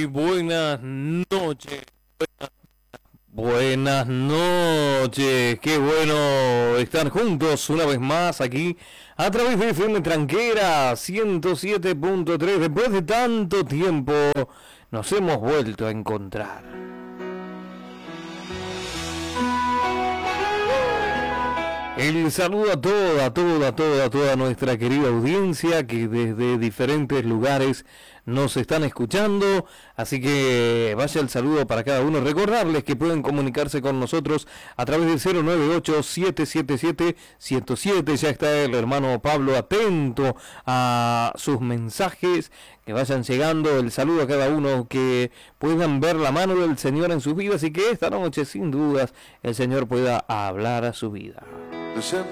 buenas noches. Buenas noches. Qué bueno estar juntos una vez más aquí a través de FM Tranquera 107.3. Después de tanto tiempo nos hemos vuelto a encontrar. El saludo a toda nuestra querida audiencia que desde diferentes lugares nos están escuchando, así que vaya el saludo para cada uno. Recordarles que pueden comunicarse con nosotros a través del 098-777-107. Ya está el hermano Pablo atento a sus mensajes que vayan llegando. El saludo a cada uno, que puedan ver la mano del Señor en sus vidas y que esta noche sin dudas el Señor pueda hablar a su vida.